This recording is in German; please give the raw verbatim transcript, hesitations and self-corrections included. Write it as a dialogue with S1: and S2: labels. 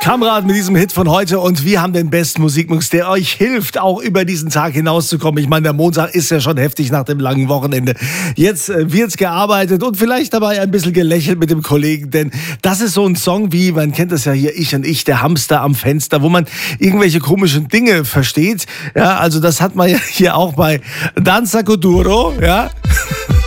S1: Kamrad mit diesem Hit von heute und wir haben den besten Musikmix, der euch hilft, auch über diesen Tag hinauszukommen. Ich meine, der Montag ist ja schon heftig nach dem langen Wochenende. Jetzt äh, wird's gearbeitet und vielleicht dabei ein bisschen gelächelt mit dem Kollegen, denn das ist so ein Song wie, man kennt das ja hier, Ich und Ich, der Hamster am Fenster, wo man irgendwelche komischen Dinge versteht. Ja, also das hat man ja hier auch bei Danza Kuduro, ja.